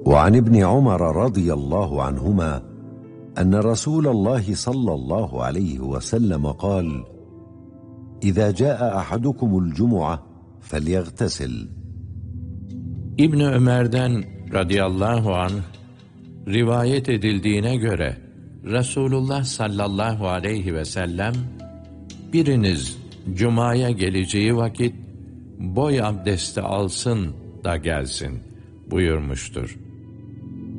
وعن ابن عمر رضي الله عنهما أن رسول الله صلى الله عليه وسلم قال: إذا جاء أحدكم الجمعة فليغتسل. İbn Ömer'den radıyallahu anh rivayet edildiğine göre Resulullah sallallahu aleyhi ve sellem, biriniz cumaya geleceği vakit boy abdesti alsın da gelsin buyurmuştur.